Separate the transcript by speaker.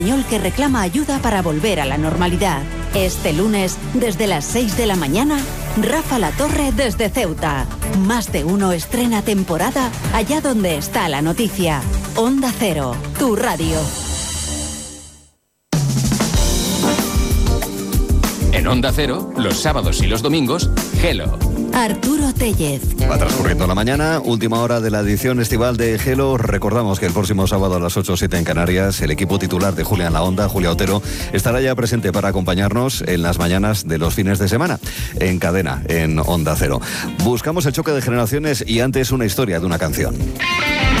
Speaker 1: que reclama ayuda para volver a la normalidad. Este lunes, desde las 6 de la mañana, Rafa La Torre desde Ceuta. Más de uno estrena temporada allá donde está la noticia. Onda Cero, tu radio.
Speaker 2: En Onda Cero, los sábados y los domingos, Hello.
Speaker 1: Arturo Tellez.
Speaker 3: Va transcurriendo la mañana, última hora de la edición estival de Hello. Recordamos que el próximo sábado a las 8:07 en Canarias, el equipo titular de Julia en la Onda, Julia Otero, estará ya presente para acompañarnos en las mañanas de los fines de semana, en cadena, en Onda Cero. Buscamos el choque de generaciones y antes una historia de una canción.